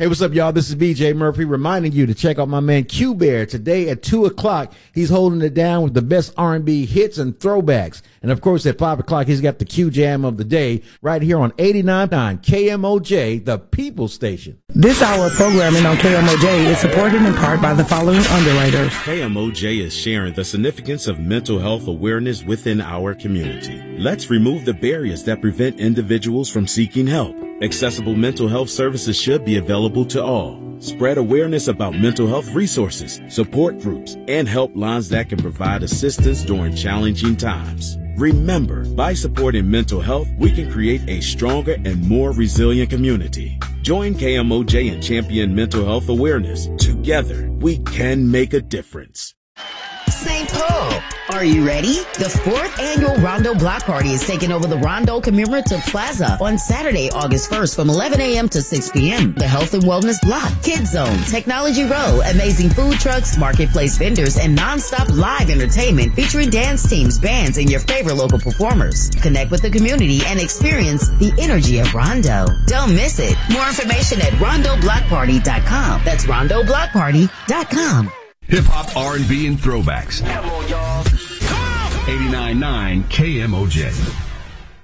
Hey, what's up, y'all? This is BJ Murphy reminding you to check out my man Q Bear today at 2 o'clock. He's holding it down with the best R&B hits and throwbacks. And of course, at 5 o'clock, he's got the Q Jam of the day right here on 89.9 KMOJ, the People Station. This hour of programming on KMOJ is supported in part by the following underwriters. KMOJ is sharing the significance of mental health awareness within our community. Let's remove the barriers that prevent individuals from seeking help. Accessible mental health services should be available to all. Spread awareness about mental health resources, support groups, and helplines that can provide assistance during challenging times. Remember, by supporting mental health, we can create a stronger and more resilient community. Join KMOJ and champion mental health awareness. Together, we can make a difference. St. Paul, are you ready? The 4th annual Rondo Block Party is taking over the Rondo Commemorative Plaza on Saturday, August 1st from 11 a.m. to 6 p.m. The Health and Wellness Block, Kids Zone, Technology Row, amazing food trucks, marketplace vendors, and non-stop live entertainment featuring dance teams, bands, and your favorite local performers. Connect with the community and experience the energy of Rondo. Don't miss it. More information at rondoblockparty.com. That's rondoblockparty.com. Hip-hop, R&B, and throwbacks. Come on, y'all. 89.9 KMOJ.